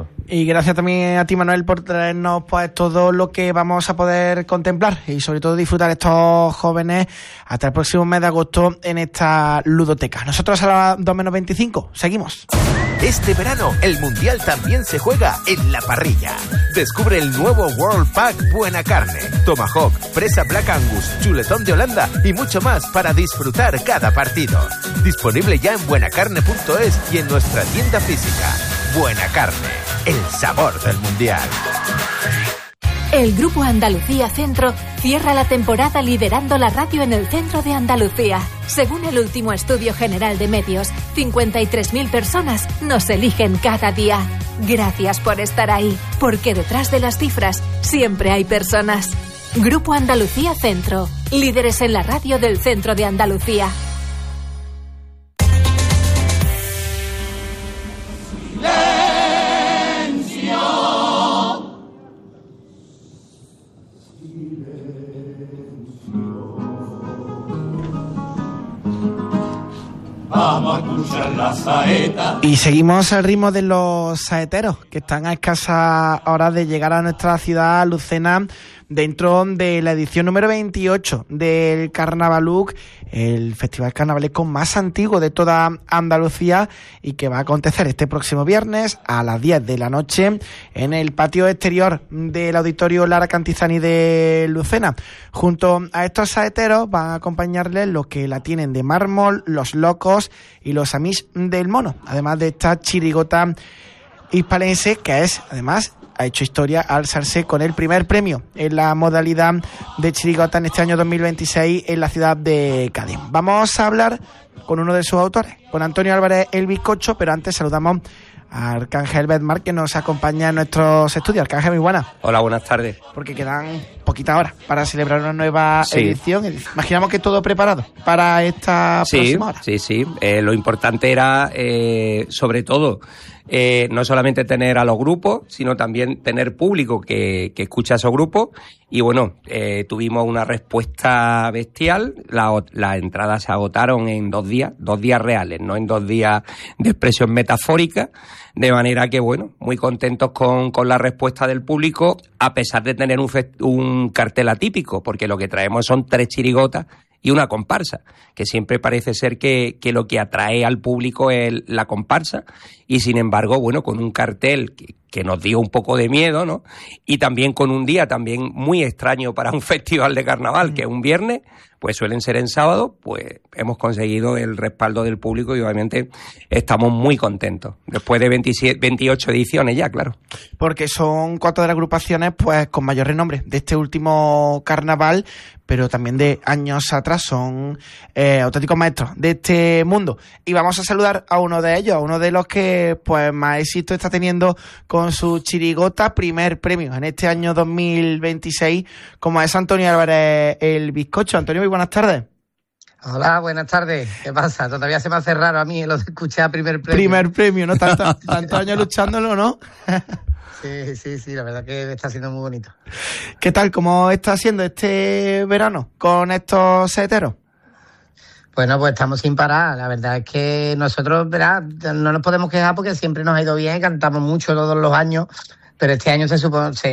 Y gracias también a ti, Manuel, por traernos pues todo lo que vamos a poder contemplar y sobre todo disfrutar estos jóvenes hasta el próximo mes de agosto en esta ludoteca. Nosotros a las 2:25 seguimos. Este verano el Mundial también se juega en la parrilla. Descubre el nuevo World Pack Buena Carne, Tomahawk, Presa Black Angus, Chuletón de Holanda y mucho más para disfrutar cada partido. Disponible ya en buenacarne.es y en nuestra tienda física. Buena Carne, el sabor del Mundial. El Grupo Andalucía Centro cierra la temporada liderando la radio en el centro de Andalucía. Según el último estudio general de medios, 53.000 personas nos eligen cada día. Gracias por estar ahí, porque detrás de las cifras siempre hay personas. Grupo Andalucía Centro, líderes en la radio del centro de Andalucía. Vamos a escuchar la saeta. Y seguimos al ritmo de los saeteros, que están a escasas horas de llegar a nuestra ciudad, Lucena, dentro de la edición número 28 del Carnavaluk, el festival carnavalesco más antiguo de toda Andalucía y que va a acontecer este próximo viernes a las 10 de la noche en el patio exterior del Auditorio Lara Cantizani de Lucena. Junto a estos saeteros van a acompañarles los que la tienen de mármol, los locos y los amís del mono, además de esta chirigota hispalense que es, además, ha hecho historia al alzarse con el primer premio en la modalidad de chirigota en este año 2026 en la ciudad de Cádiz. Vamos a hablar con uno de sus autores, con Antonio Álvarez el Bizcocho, pero antes saludamos a Arcángel Bedmar, que nos acompaña en nuestros estudios. Arcángel, muy buenas. Hola, buenas tardes. Porque quedan poquitas horas para celebrar una nueva edición. Imaginamos que todo preparado para esta próxima hora. Sí. Lo importante era, sobre todo, no solamente tener a los grupos, sino también tener público que escucha a esos grupos. Y bueno, tuvimos una respuesta bestial. Las entradas se agotaron en 2 días reales, no en 2 días de expresión metafórica. De manera que, bueno, muy contentos con la respuesta del público, a pesar de tener un cartel atípico, porque lo que traemos son 3 chirigotas y una comparsa, que siempre parece ser que lo que atrae al público es la comparsa, y sin embargo, bueno, con un cartel que nos dio un poco de miedo, ¿no? Y también con un día también muy extraño para un festival de carnaval, que es un viernes, pues suelen ser en sábado, pues hemos conseguido el respaldo del público y obviamente estamos muy contentos. Después de 28 ediciones ya, claro. Porque son 4 de las agrupaciones pues con mayor renombre de este último carnaval, pero también de años atrás, son auténticos maestros de este mundo. Y vamos a saludar a uno de ellos, a uno de los que pues más éxito está teniendo con su chirigota, primer premio en este año 2026, como es Antonio Álvarez el Bizcocho. Antonio, muy buenas tardes. Hola, buenas tardes. ¿Qué pasa? Todavía se me hace raro a mí lo de escuchar primer premio. Primer premio, ¿no? Tantos años luchándolo, ¿no? Sí, la verdad que está siendo muy bonito. ¿Qué tal? ¿Cómo está siendo este verano con estos saeteros? Bueno, pues estamos sin parar. La verdad es que nosotros, ¿verdad?, no nos podemos quejar porque siempre nos ha ido bien, cantamos mucho todos los años, pero este año se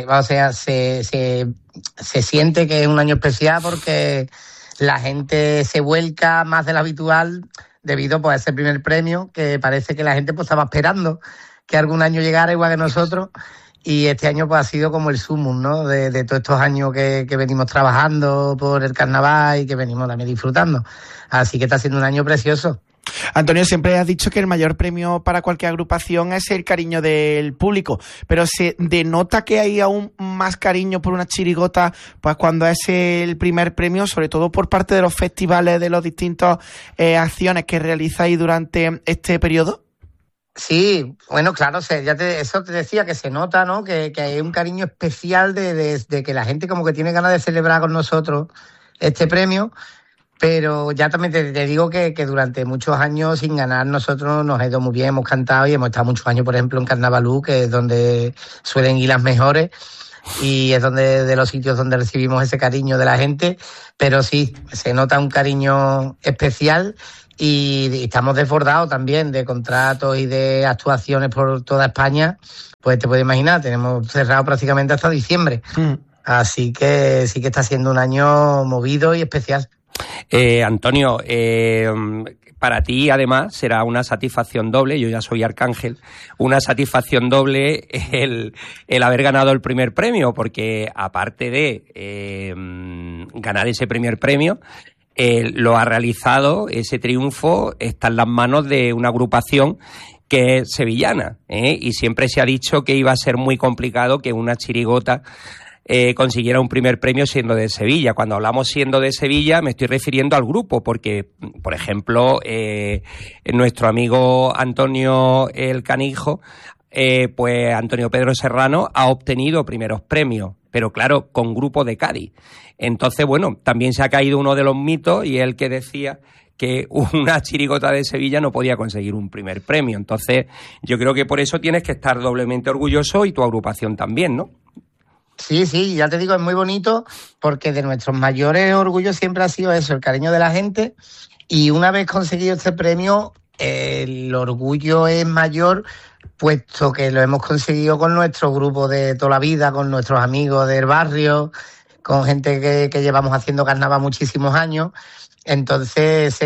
siente que es un año especial porque la gente se vuelca más de lo habitual debido pues, a ese primer premio, que parece que la gente pues estaba esperando que algún año llegara igual que nosotros, y este año pues ha sido como el sumum, ¿no?, de todos estos años que venimos trabajando por el carnaval y que venimos también disfrutando. Así que está siendo un año precioso. Antonio, siempre has dicho que el mayor premio para cualquier agrupación es el cariño del público, pero se denota que hay aún más cariño por una chirigota pues cuando es el primer premio, sobre todo por parte de los festivales, de las distintas acciones que realizáis durante este periodo. Sí, bueno, claro, eso te decía, que se nota, ¿no?, que hay un cariño especial de que la gente como que tiene ganas de celebrar con nosotros este premio. Pero ya también te digo que durante muchos años sin ganar nosotros nos ha ido muy bien, hemos cantado y hemos estado muchos años, por ejemplo, en Carnavalú, que es donde suelen ir las mejores y es donde de los sitios donde recibimos ese cariño de la gente. Pero sí, se nota un cariño especial y estamos desbordados también de contratos y de actuaciones por toda España. Pues te puedes imaginar, tenemos cerrado prácticamente hasta diciembre. Así que sí que está siendo un año movido y especial. Antonio, para ti además será una satisfacción doble, yo ya soy Arcángel, una satisfacción doble el haber ganado el primer premio, porque aparte de ganar ese primer premio, lo ha realizado, ese triunfo está en las manos de una agrupación que es sevillana, y siempre se ha dicho que iba a ser muy complicado que una chirigota consiguiera un primer premio siendo de Sevilla. Cuando hablamos siendo de Sevilla me estoy refiriendo al grupo, porque, por ejemplo, nuestro amigo Antonio el Canijo, pues Antonio Pedro Serrano ha obtenido primeros premios, pero claro, con grupo de Cádiz. Entonces, bueno, también se ha caído uno de los mitos, y el que decía que una chirigota de Sevilla no podía conseguir un primer premio. Entonces, yo creo que por eso tienes que estar doblemente orgulloso, y tu agrupación también, ¿no? Sí, ya te digo, es muy bonito, porque de nuestros mayores orgullos siempre ha sido eso, el cariño de la gente, y una vez conseguido este premio, el orgullo es mayor, puesto que lo hemos conseguido con nuestro grupo de toda la vida, con nuestros amigos del barrio, con gente que llevamos haciendo carnaval muchísimos años. Entonces,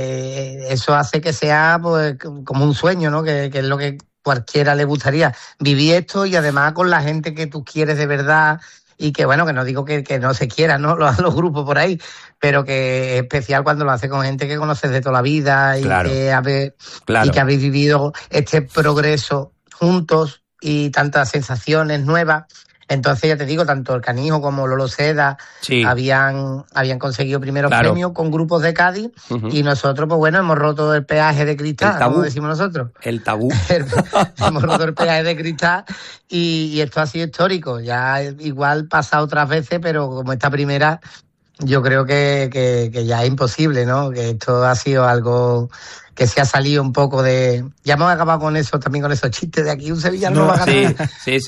eso hace que sea pues como un sueño, ¿no? Que es lo que cualquiera le gustaría, vivir esto, y además con la gente que tú quieres de verdad, y que bueno, que no digo que no se quiera, ¿no? Los grupos por ahí, pero que es especial cuando lo hace con gente que conoces de toda la vida, y claro, y que habéis vivido este progreso juntos y tantas sensaciones nuevas. Entonces, ya te digo, tanto el Canijo como Lolo Seda habían conseguido primeros premios con grupos de Cádiz, y nosotros, pues bueno, hemos roto el peaje de cristal, como decimos nosotros. El tabú. Hemos roto el peaje de cristal, y esto ha sido histórico. Ya igual pasa otras veces, pero como esta primera, yo creo que ya es imposible, ¿no? Que esto ha sido algo que se ha salido un poco de... Ya hemos acabado con eso, también con esos chistes de aquí, un sevillano no va a ganar.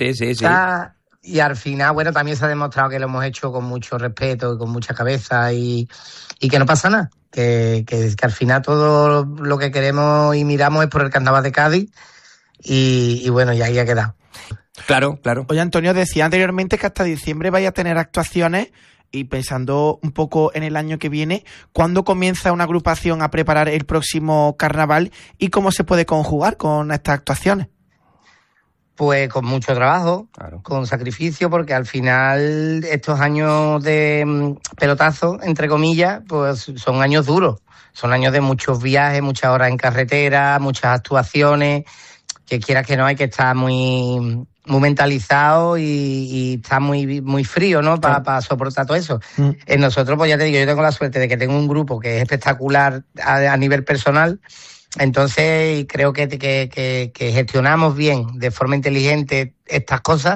Sí. Y al final, bueno, también se ha demostrado que lo hemos hecho con mucho respeto y con mucha cabeza, y que no pasa nada. Que al final todo lo que queremos y miramos es por el carnaval de Cádiz, y bueno, y ahí ha quedado. Claro. Oye, Antonio, decía anteriormente que hasta diciembre vaya a tener actuaciones, y pensando un poco en el año que viene, ¿cuándo comienza una agrupación a preparar el próximo carnaval y cómo se puede conjugar con estas actuaciones? Pues con mucho trabajo, con sacrificio, porque al final estos años de pelotazo, entre comillas, pues son años duros. Son años de muchos viajes, muchas horas en carretera, muchas actuaciones, que quieras que no, hay que estar muy mentalizado y estar muy frío, ¿no? Para soportar todo eso. Nosotros, pues ya te digo, yo tengo la suerte de que tengo un grupo que es espectacular a nivel personal. Entonces creo que gestionamos bien, de forma inteligente, estas cosas,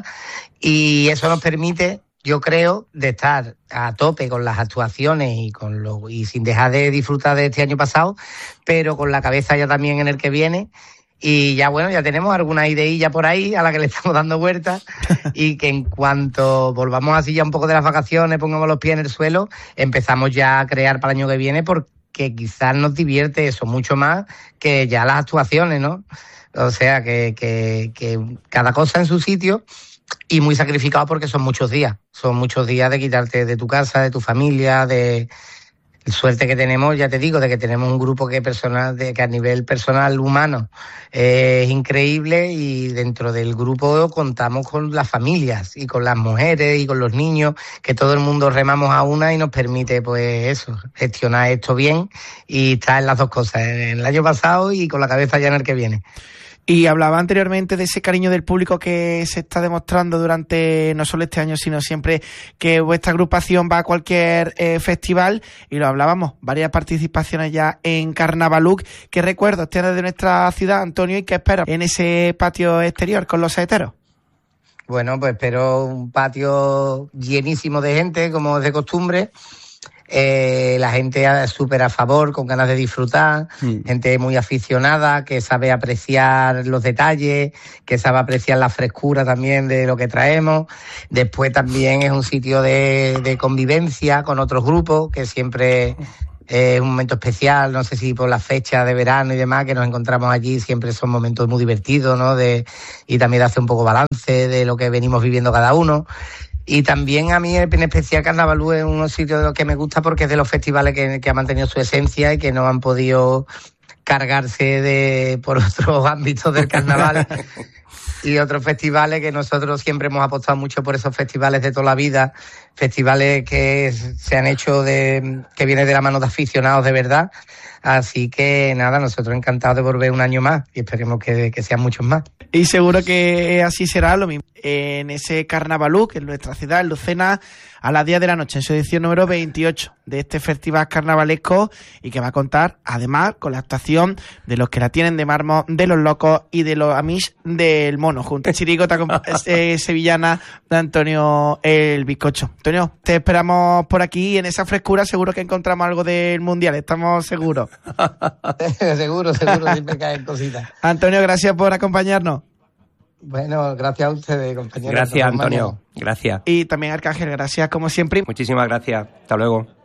y eso nos permite, yo creo, de estar a tope con las actuaciones y sin dejar de disfrutar de este año pasado, pero con la cabeza ya también en el que viene. Y ya bueno, ya tenemos alguna ideilla por ahí a la que le estamos dando vueltas, y que en cuanto volvamos así ya un poco de las vacaciones, pongamos los pies en el suelo, empezamos ya a crear para el año que viene, porque quizás nos divierte eso mucho más que ya las actuaciones, ¿no? O sea, que cada cosa en su sitio, y muy sacrificado, porque son muchos días de quitarte de tu casa, de tu familia, de suerte que tenemos, ya te digo, de que tenemos un grupo que a nivel personal humano es increíble, y dentro del grupo contamos con las familias y con las mujeres y con los niños, que todo el mundo remamos a una, y nos permite pues eso, gestionar esto bien y estar en las dos cosas, en el año pasado y con la cabeza ya en el que viene. Y hablaba anteriormente de ese cariño del público que se está demostrando durante no solo este año, sino siempre que vuestra agrupación va a cualquier festival, y lo hablábamos, varias participaciones ya en Carnavaluk. ¿Qué recuerdos tienes de nuestra ciudad, Antonio, y qué esperas en ese patio exterior con los saeteros? Bueno, pues espero un patio llenísimo de gente, como es de costumbre. La gente súper a favor, con ganas de disfrutar, gente muy aficionada, que sabe apreciar los detalles, que sabe apreciar la frescura también de lo que traemos. Después también es un sitio de convivencia con otros grupos, que siempre Es un momento especial, no sé si por la fecha de verano y demás, que nos encontramos allí, siempre son momentos muy divertidos, ¿no? Y también de hacer un poco balance de lo que venimos viviendo cada uno. Y también a mí en especial Carnavalú es uno sitio de los que me gusta porque es de los festivales que ha mantenido su esencia y que no han podido cargarse por otros ámbitos del carnaval y otros festivales que nosotros siempre hemos apostado mucho por esos festivales de toda la vida, festivales que se han hecho que vienen de la mano de aficionados de verdad. Así que nada, nosotros encantados de volver un año más y esperemos que sean muchos más. Y seguro que así será lo mismo en ese Carnavalú, que en nuestra ciudad, en Lucena, a las 10 de la noche, en su edición número 28 de este festival carnavalesco, y que va a contar además con la actuación de los que la tienen de mármol, de los locos y de los Amish del Mono, junto a chirigota sevillana de Antonio el Bizcocho. Antonio, te esperamos por aquí, en esa frescura seguro que encontramos algo del Mundial, estamos seguros. Seguro, siempre caen cositas. Antonio, gracias por acompañarnos. Bueno, gracias a ustedes, compañeros. Gracias, Antonio. Gracias. Y también Arcángel, gracias como siempre. Muchísimas gracias. Hasta luego.